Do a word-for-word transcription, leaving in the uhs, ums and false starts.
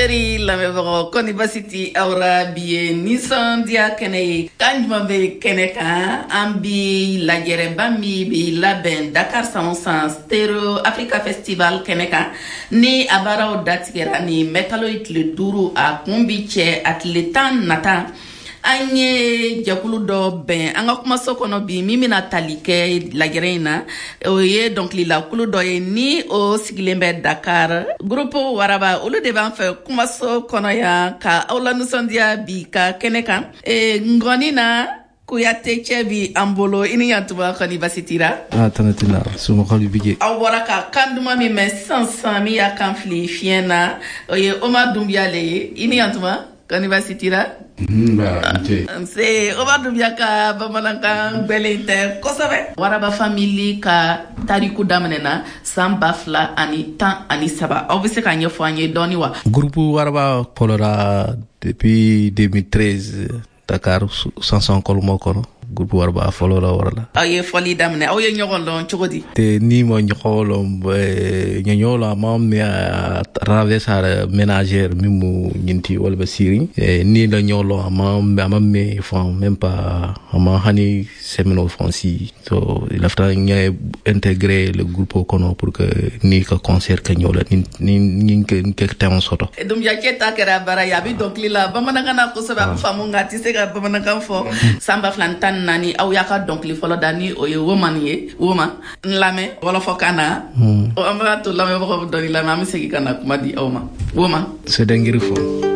Auditeri lamɛnbagaw Koni basi tɛ aw la bi ye nisɔndiya kɛnɛ ye kan jumɛn bɛ kɛnɛ kan an bi lajɛrɛba min bɛ labɛn Dakar san o san Stereo Africa Festival kɛnɛ kan ni a baaraw datigɛra ni mɛkalo ye tile duuru a kun bi cɛ a tile tan nata an ye jɛkulu dɔ bɛn an ka kumaso kɔnɔ bi min bɛna tali kɛ lajɛrɛ in na o ye dɔnkililakulu dɔ ye ni o sigilen bɛ Dakar groupe Waraba olu de b'an fɛ kumaso kɔnɔ yan ka aw la nisɔndiya bi ka kɛnɛ kan e ngɔni na Kuyate cɛ bi an bolo i ni yantuma Koni basi tira ah tanatina sumakali bige aw bɔra ka kan duman min mɛn sisan min y'a kan fili fiɲɛ na o ye Omar Dunbiya le ye i ni yantuma Koni basi tira c'est Omar Dunbiya ka bamanankan gbɛlen tɛ kosɛbɛ Waraba famille ka tariku daminɛna san ba fila ani tan ani saba aw bɛ se ka ɲɛfɔ an ye dɔɔni wa groupe Waraba fɔlɔra depuis deux mille treize Dakar Sanson Kolmo kɔnɔ groupe Waraba fɔlɔra warala aw ye fɔli daminɛ aw ye ɲɔgɔn dɔn cogo di te ni ma ɲɔgɔn lɔn ɲɔɲɔ la ma me a traverser ménagère min mu ɲinti wala ba siri ni la ɲɔlɔ ma ma me fon même pas ma hani semino fonsi so il a fallu intégrer le groupe kono pour que ni ka concert ka ɲola ni ni ni ke temps soto dum ya keta kera bara ya bi donc lila bamanankan na ko seba famu ngati se ka bamanankan fo samba flantan nani aw ya ka donc li folo dani o ye woman ye woman lame wala fo kana o amra to lame ko do ni lame am segi kana kuma di awma woman c'est dangiri fo